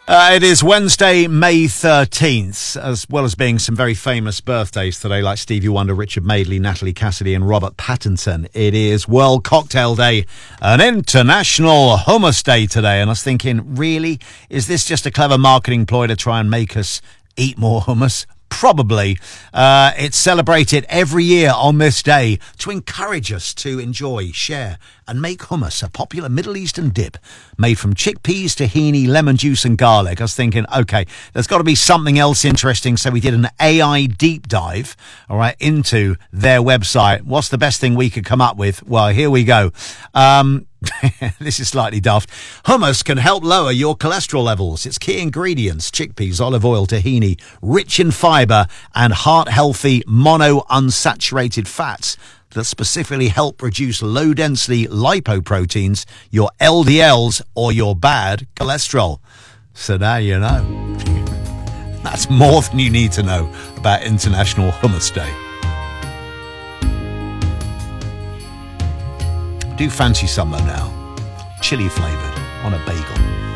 It is Wednesday, May 13th, as well as being some very famous birthdays today, like Stevie Wonder, Richard Madeley, Natalie Cassidy and Robert Pattinson. It is World Cocktail Day, an International Hummus Day today. And I was thinking, really? Is this just a clever marketing ploy to try and make us eat more hummus? Probably. It's celebrated every year on this day to encourage us to enjoy, share and make hummus, a popular Middle Eastern dip made from chickpeas, tahini, lemon juice and garlic. I was thinking, okay, there's got to be something else interesting. So we did an AI deep dive, all right, into their website. What's the best thing we could come up with? Well, here we go. This is slightly daft. Hummus can help lower your cholesterol levels. Its key ingredients: chickpeas, olive oil, tahini, rich in fibre and heart-healthy monounsaturated fats that specifically help reduce low-density lipoproteins, your LDLs, or your bad cholesterol. So now you know. That's more than you need to know about International Hummus Day. Do fancy some though now. Chili flavoured on a bagel.